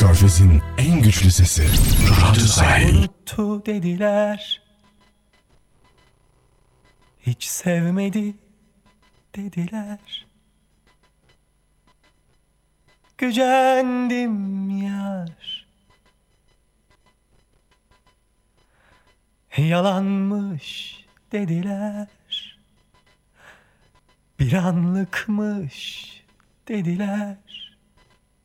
Körfez'in en güçlü sesi. Radyo Sahil. Unuttu dediler, hiç sevmedi dediler. Gücendim yar, yalanmış dediler. Bir anlıkmış dediler.